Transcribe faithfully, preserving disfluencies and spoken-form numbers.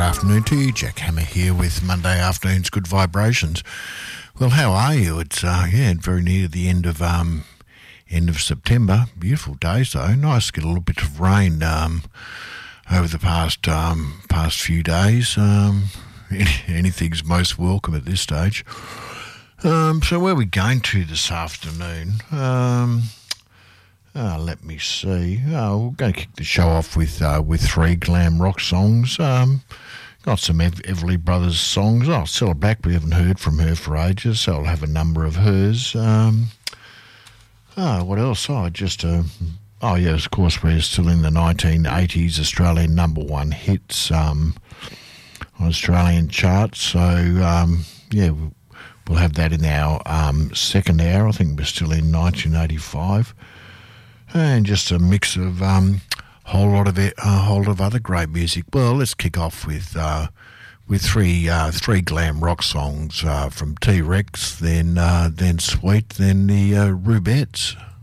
afternoon to you. Jack Hammer here with Monday Afternoon's Good Vibrations. Well, how are you? It's uh, yeah, very near the end of um, end of September. Beautiful days though. Nice to get a little bit of rain um, over the past um, past few days. Um, anything's most welcome at this stage. Um, so where are we going to this afternoon? Um, Uh, let me see. Uh, we're going to kick the show off with uh, with three glam rock songs. Um, got some Ev- Everly Brothers songs. Oh, Cilla Black, we haven't heard from her for ages, so I'll have a number of hers. Um, oh, what else? Oh, just... Uh, oh, yes, of course, we're still in the nineteen eighties Australian number one hits um, on Australian charts. So, um, yeah, we'll have that in our um, second hour. I think we're still in nineteen eighty-five. And just a mix of a um, whole lot of it, a whole lot of other great music. Well, let's kick off with uh, with three uh, three glam rock songs uh, from T-Rex, then uh, then Sweet, then the uh, Rubettes.